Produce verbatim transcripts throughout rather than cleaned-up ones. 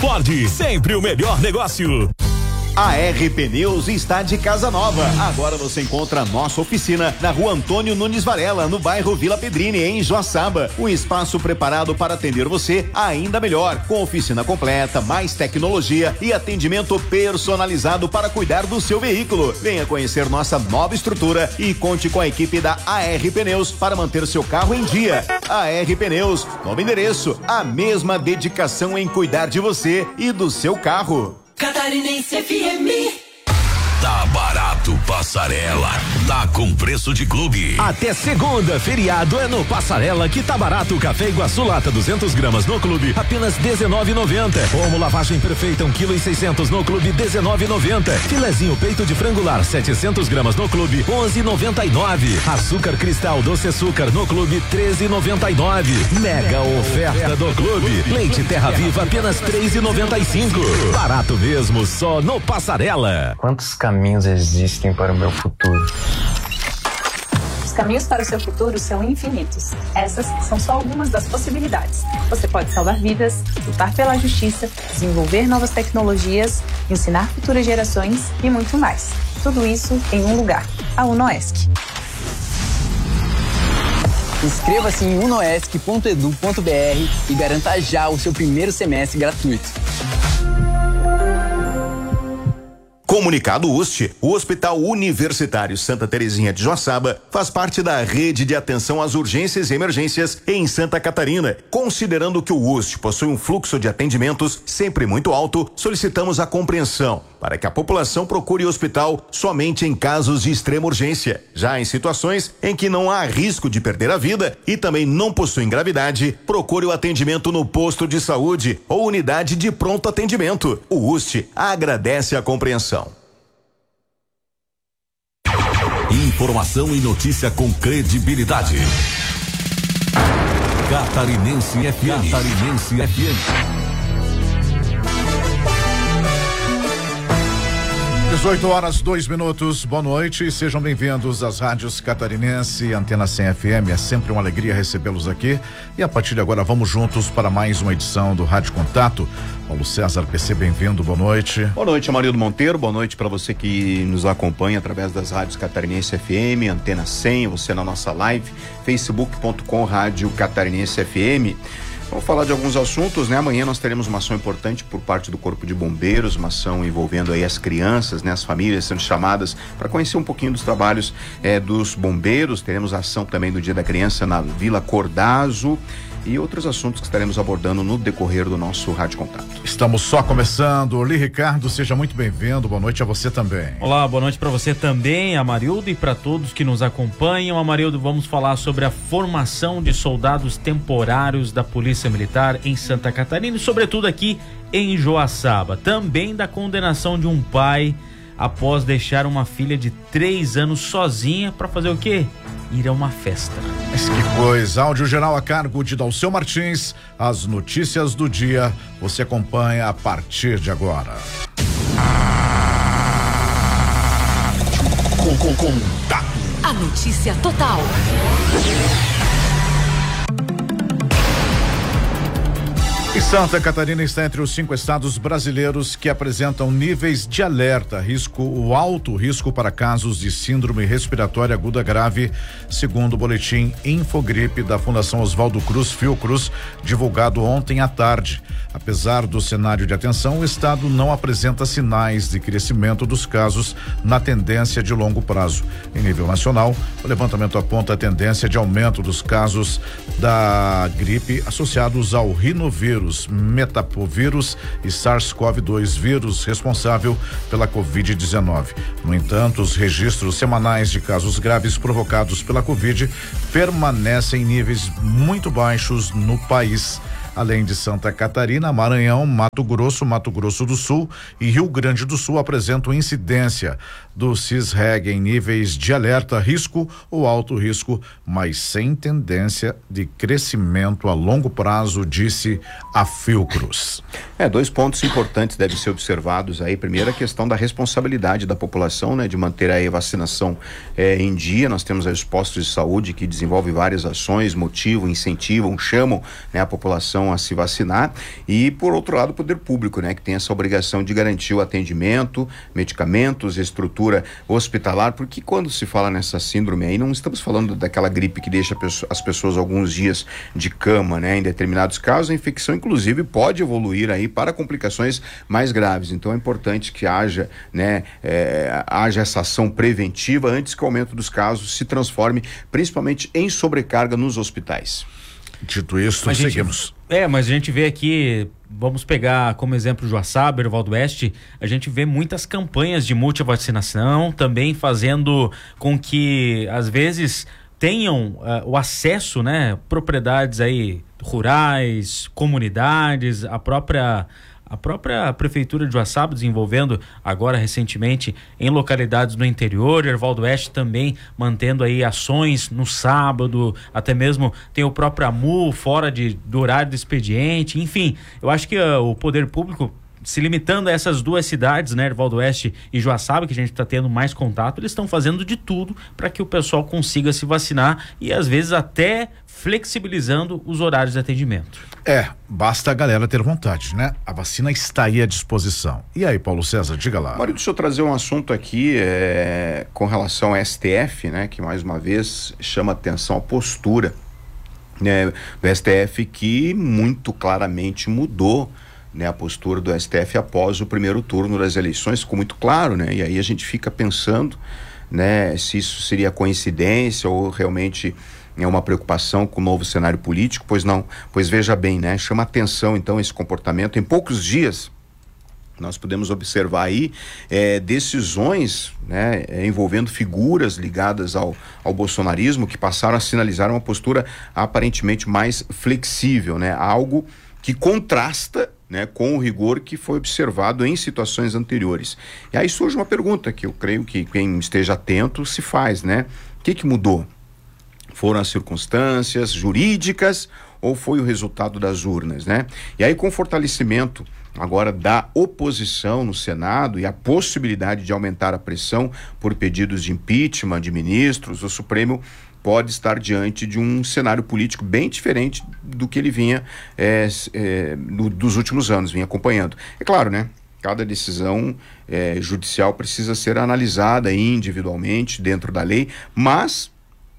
Ford, sempre o melhor negócio. A R Pneus está de casa nova. Agora você encontra nossa oficina na rua Antônio Nunes Varela, no bairro Vila Pedrini, em Joaçaba. Um espaço preparado para atender você ainda melhor, com oficina completa, mais tecnologia e atendimento personalizado para cuidar do seu veículo. Venha conhecer nossa nova estrutura e conte com a equipe da A R Pneus para manter seu carro em dia. A R Pneus, novo endereço, a mesma dedicação em cuidar de você e do seu carro. Catarinense F M. Tá barato, Passarela. Tá com preço de clube. Até segunda, feriado é no Passarela que tá barato. Café Iguaçu lata duzentas gramas no clube, apenas dezenove e noventa. Como lavagem perfeita um quilo e seiscentos no clube, dezenove e noventa. Filezinho peito de frangular setecentas gramas no clube, onze e noventa e nove. Açúcar cristal doce açúcar no clube, treze e noventa e nove. Mega oferta do clube. Leite Terra Viva apenas três e noventa e cinco. Barato mesmo, só no Passarela. Quantos caminhos existem para o meu futuro? Os caminhos para o seu futuro são infinitos. Essas são só algumas das possibilidades. Você pode salvar vidas, lutar pela justiça, desenvolver novas tecnologias, ensinar futuras gerações e muito mais. Tudo isso em um lugar, a UNOESC. Inscreva-se em unoesc ponto edu ponto br e garanta já o seu primeiro semestre gratuito. Comunicado U S T, o Hospital Universitário Santa Terezinha de Joaçaba faz parte da rede de atenção às urgências e emergências em Santa Catarina. Considerando que o U S T possui um fluxo de atendimentos sempre muito alto, solicitamos a compreensão para que a população procure o hospital somente em casos de extrema urgência. Já em situações em que não há risco de perder a vida e também não possuem gravidade, procure o atendimento no posto de saúde ou unidade de pronto atendimento. O U S T agradece a compreensão. Informação e notícia com credibilidade. Catarinense F M. Catarinense F M. dezoito horas, dois minutos, boa noite, sejam bem-vindos às rádios Catarinense e Antena cem F M, é sempre uma alegria recebê-los aqui e a partir de agora vamos juntos para mais uma edição do Rádio Contato. Paulo César P C, bem-vindo, boa noite. Boa noite, Amarildo Monteiro, boa noite para você que nos acompanha através das rádios Catarinense F M, Antena cem, você na nossa live, facebook ponto com Rádio Catarinense F M. Vamos falar de alguns assuntos, né? Amanhã nós teremos uma ação importante por parte do Corpo de Bombeiros, uma ação envolvendo aí as crianças, né? As famílias sendo chamadas para conhecer um pouquinho dos trabalhos eh, dos bombeiros. Teremos a ação também do Dia da Criança na Vila Cordazo e outros assuntos que estaremos abordando no decorrer do nosso Rádio Contato. Estamos só começando. Oli Ricardo, seja muito bem-vindo. Boa noite a você também. Olá, boa noite para você também, Amarildo, e para todos que nos acompanham. Amarildo, vamos falar sobre a formação de soldados temporários da Polícia Militar em Santa Catarina e sobretudo aqui em Joaçaba. Também da condenação de um pai após deixar uma filha de três anos sozinha para fazer o quê? Ir a uma festa. Mas que coisa, áudio geral a cargo de Dalceu Martins, as notícias do dia você acompanha a partir de agora. Com, com, com. A notícia total. E Santa Catarina está entre os cinco estados brasileiros que apresentam níveis de alerta, risco, o alto risco para casos de síndrome respiratória aguda grave, segundo o boletim Infogripe da Fundação Oswaldo Cruz Fiocruz, divulgado ontem à tarde. Apesar do cenário de atenção, o estado não apresenta sinais de crescimento dos casos na tendência de longo prazo. Em nível nacional, o levantamento aponta a tendência de aumento dos casos da gripe associados ao rinovírus, metapovírus e SARS-CoV dois, vírus responsável pela covid dezenove. No entanto, os registros semanais de casos graves provocados pela Covid permanecem em níveis muito baixos no país. Além de Santa Catarina, Maranhão, Mato Grosso, Mato Grosso do Sul e Rio Grande do Sul apresentam incidência do CISREG em níveis de alerta, risco ou alto risco, mas sem tendência de crescimento a longo prazo, disse a Fiocruz. É, dois pontos importantes devem ser observados aí. Primeiro, a questão da responsabilidade da população, né, de manter aí a vacinação eh, em dia. Nós temos aí os postos de saúde que desenvolvem várias ações, motivam, incentivam, chamam, né, a população população a se vacinar, e por outro lado o poder público, né, que tem essa obrigação de garantir o atendimento, medicamentos, estrutura hospitalar, porque quando se fala nessa síndrome aí, não estamos falando daquela gripe que deixa as pessoas alguns dias de cama, né? Em determinados casos a infecção inclusive pode evoluir aí para complicações mais graves, então é importante que haja, né, é, haja essa ação preventiva antes que o aumento dos casos se transforme principalmente em sobrecarga nos hospitais. Dito isso, Mas seguimos. Gente, é, mas a gente vê aqui, vamos pegar como exemplo Joaçaba, Ervaldo Oeste, a gente vê muitas campanhas de multivacinação, também fazendo com que, às vezes, tenham uh, o acesso, né, propriedades aí rurais, comunidades, a própria... A própria Prefeitura de Joaçaba desenvolvendo agora recentemente em localidades do interior, Ervaldo Oeste também mantendo aí ações no sábado, até mesmo tem o próprio AMU fora de, do horário do expediente, enfim, eu acho que uh, o poder público, se limitando a essas duas cidades, né, Ervaldo Oeste e Joaçaba, que a gente está tendo mais contato, eles estão fazendo de tudo para que o pessoal consiga se vacinar e às vezes até flexibilizando os horários de atendimento. É, basta a galera ter vontade, né? A vacina está aí à disposição. E aí, Paulo César, diga lá. Mário, deixa eu trazer um assunto aqui é, com relação ao S T F, né? Que mais uma vez chama atenção a postura, né, do S T F, que muito claramente mudou, né, a postura do S T F após o primeiro turno das eleições, ficou muito claro, né? E aí a gente fica pensando, né, se isso seria coincidência ou realmente é uma preocupação com o novo cenário político. Pois não, pois veja bem, né, chama atenção então esse comportamento. Em poucos dias nós podemos observar aí é, decisões, né, é, envolvendo figuras ligadas ao, ao bolsonarismo que passaram a sinalizar uma postura aparentemente mais flexível, né, algo que contrasta, né, com o rigor que foi observado em situações anteriores. E aí surge uma pergunta que eu creio que quem esteja atento se faz, né? O que que mudou? Foram as circunstâncias jurídicas ou foi o resultado das urnas, né? E aí, com o fortalecimento agora da oposição no Senado e a possibilidade de aumentar a pressão por pedidos de impeachment de ministros, o Supremo pode estar diante de um cenário político bem diferente do que ele vinha é, é, no, dos últimos anos, vinha acompanhando. É claro, né? Cada decisão é, judicial precisa ser analisada individualmente dentro da lei, mas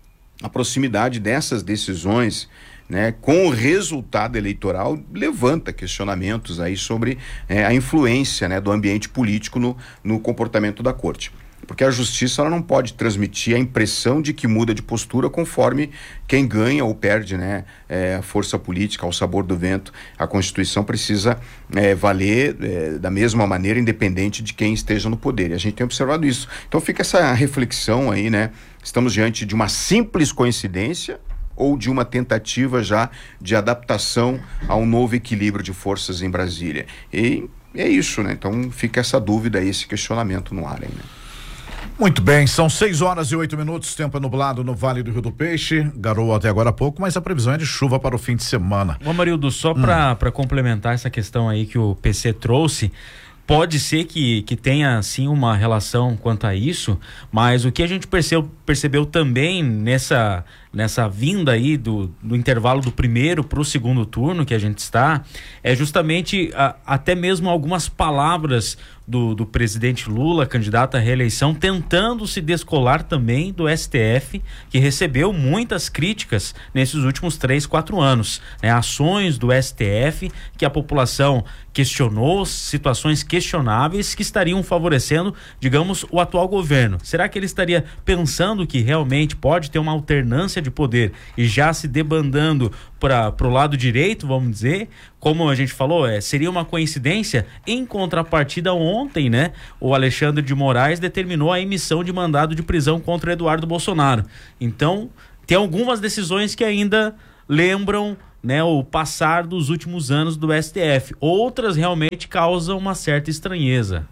a proximidade dessas decisões, né, com o resultado eleitoral levanta questionamentos aí sobre é, a influência, né, do ambiente político no, no comportamento da corte. Porque a justiça ela não pode transmitir a impressão de que muda de postura conforme quem ganha ou perde, né, é, a força política, ao sabor do vento. A Constituição precisa é, valer é, da mesma maneira, independente de quem esteja no poder. E a gente tem observado isso. Então fica essa reflexão aí, né? Estamos diante de uma simples coincidência ou de uma tentativa já de adaptação a um novo equilíbrio de forças em Brasília. E é isso, né? Então fica essa dúvida aí, esse questionamento no ar aí, né? Muito bem, são seis horas e oito minutos, tempo é nublado no Vale do Rio do Peixe, garoa até agora há pouco, mas a previsão é de chuva para o fim de semana. Ô Marildo, só hum. para complementar essa questão aí que o P C trouxe, pode ser que, que tenha sim uma relação quanto a isso, mas o que a gente percebeu, percebeu também nessa, nessa vinda aí do, do intervalo do primeiro para o segundo turno que a gente está, é justamente a, até mesmo algumas palavras do, do presidente Lula, candidato à reeleição, tentando se descolar também do S T F, que recebeu muitas críticas nesses últimos três, quatro anos, né? Ações do S T F que a população questionou, situações questionáveis que estariam favorecendo, digamos, o atual governo. Será que ele estaria pensando que realmente pode ter uma alternância de poder e já se debandando para o lado direito, vamos dizer? Como a gente falou, é, seria uma coincidência. Em contrapartida, ontem, né, o Alexandre de Moraes determinou a emissão de mandado de prisão contra Eduardo Bolsonaro. Então, tem algumas decisões que ainda lembram, né, o passar dos últimos anos do S T F. Outras realmente causam uma certa estranheza.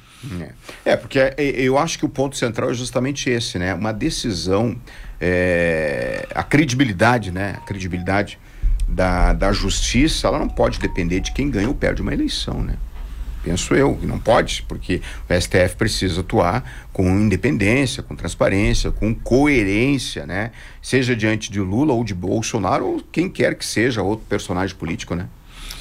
É, é porque é, eu acho que o ponto central é justamente esse, né? Uma decisão, é, a credibilidade, né? A credibilidade da, da justiça, ela não pode depender de quem ganha ou perde uma eleição, né? penso eu, que não pode, porque o S T F precisa atuar com independência, com transparência, com coerência, né? Seja diante de Lula ou de Bolsonaro ou quem quer que seja outro personagem político, né?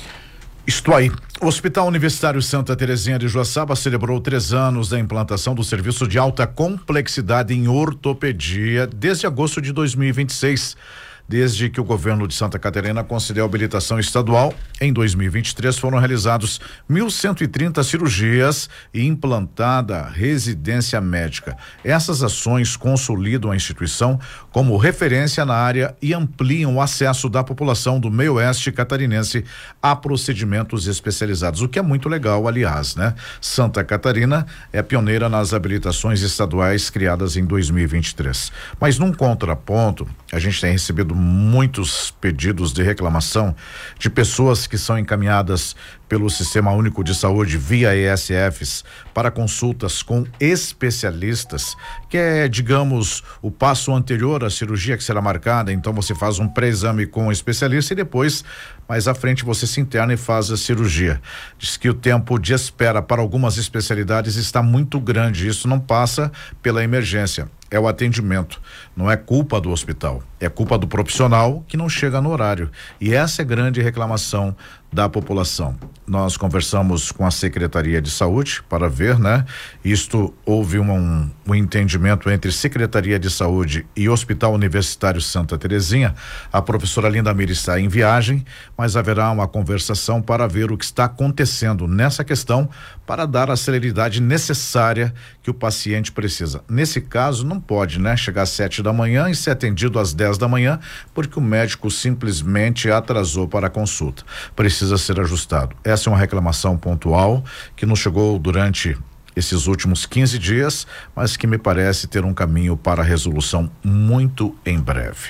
Isto aí, o Hospital Universitário Santa Terezinha de Joaçaba celebrou três anos da implantação do serviço de alta complexidade em ortopedia desde agosto de dois mil e vinte e seis. Desde que o governo de Santa Catarina concedeu habilitação estadual, em dois mil e vinte e três foram realizados mil cento e trinta cirurgias e implantada residência médica. Essas ações consolidam a instituição como referência na área e ampliam o acesso da população do meio oeste catarinense a procedimentos especializados, o que é muito legal, aliás, né? Santa Catarina é pioneira nas habilitações estaduais criadas em dois mil e vinte e três. Mas num contraponto, a gente tem recebido muitos pedidos de reclamação de pessoas que são encaminhadas pelo Sistema Único de Saúde via E S Fs para consultas com especialistas, que é, digamos, o passo anterior à cirurgia que será marcada. Então você faz um pré-exame com o especialista e depois, mais à frente, você se interna e faz a cirurgia. Diz que o tempo de espera para algumas especialidades está muito grande. Isso não passa pela emergência. É o atendimento, não é culpa do hospital, é culpa do profissional que não chega no horário, e essa é a grande reclamação da população. Nós conversamos com a Secretaria de Saúde para ver, né? Isto, houve um, um, um entendimento entre Secretaria de Saúde e Hospital Universitário Santa Terezinha. A professora Linda Mira está em viagem, mas haverá uma conversação para ver o que está acontecendo nessa questão para dar a celeridade necessária que o paciente precisa. Nesse caso, não pode, né? Chegar às sete da manhã e ser atendido às dez da manhã, porque o médico simplesmente atrasou para a consulta. Precisa ser ajustado. Essa é uma reclamação pontual que nos chegou durante esses últimos quinze dias, mas que me parece ter um caminho para a resolução muito em breve.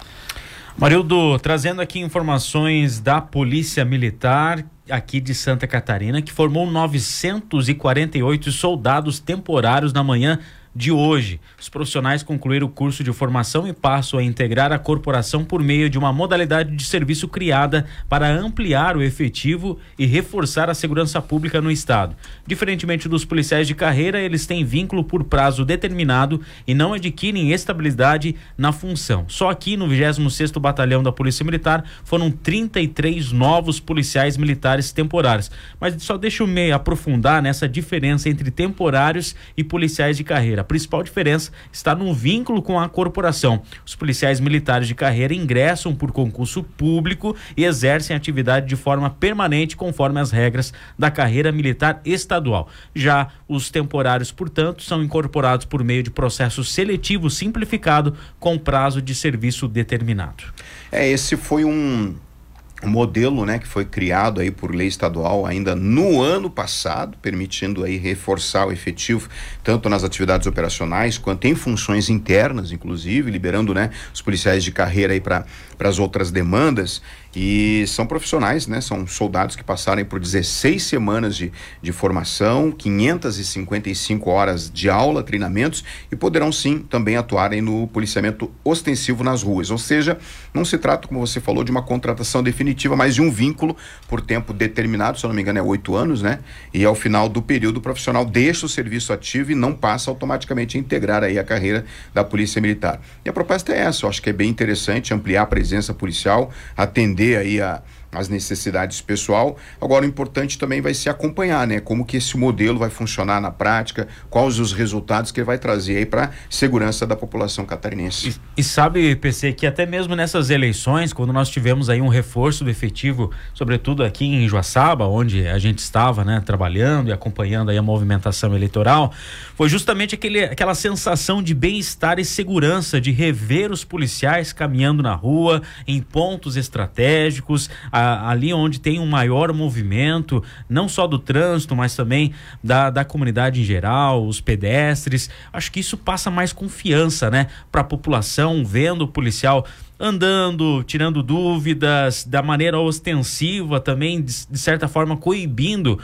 Marildo, trazendo aqui informações da Polícia Militar aqui de Santa Catarina, que formou novecentos e quarenta e oito soldados temporários na manhã de hoje. Os profissionais concluíram o curso de formação e passam a integrar a corporação por meio de uma modalidade de serviço criada para ampliar o efetivo e reforçar a segurança pública no estado. Diferentemente dos policiais de carreira, eles têm vínculo por prazo determinado e não adquirem estabilidade na função. Só aqui no vigésimo sexto Batalhão da Polícia Militar foram trinta e três novos policiais militares temporários. Mas só deixa eu me aprofundar nessa diferença entre temporários e policiais de carreira. A principal diferença está no vínculo com a corporação. Os policiais militares de carreira ingressam por concurso público e exercem atividade de forma permanente conforme as regras da carreira militar estadual. Já os temporários, portanto, são incorporados por meio de processo seletivo simplificado com prazo de serviço determinado. É, esse foi um um modelo, né, que foi criado aí por lei estadual ainda no ano passado, permitindo aí reforçar o efetivo tanto nas atividades operacionais quanto em funções internas, inclusive liberando, né, os policiais de carreira aí para para as outras demandas. E são profissionais, né? São soldados que passaram por dezesseis semanas de, de formação, quinhentas e cinquenta e cinco horas de aula, treinamentos, e poderão sim também atuarem no policiamento ostensivo nas ruas. Ou seja, não se trata, como você falou, de uma contratação definitiva, mas de um vínculo por tempo determinado, se eu não me engano é oito anos, né? E ao final do período o profissional deixa o serviço ativo e não passa automaticamente a integrar aí a carreira da Polícia Militar. E a proposta é essa, eu acho que é bem interessante ampliar a presença policial, atender aí a as necessidades pessoal. Agora o importante também vai ser acompanhar, né, como que esse modelo vai funcionar na prática, quais os resultados que ele vai trazer aí para segurança da população catarinense. E, e sabe, P C, que até mesmo nessas eleições, quando nós tivemos aí um reforço do efetivo, sobretudo aqui em Joaçaba, onde a gente estava, né, trabalhando e acompanhando aí a movimentação eleitoral, foi justamente aquele, aquela sensação de bem-estar e segurança, de rever os policiais caminhando na rua, em pontos estratégicos, ali onde tem um maior movimento, não só do trânsito, mas também da, da comunidade em geral, os pedestres. Acho que isso passa mais confiança, né, para a população, vendo o policial andando, tirando dúvidas, da maneira ostensiva também, de, de certa forma coibindo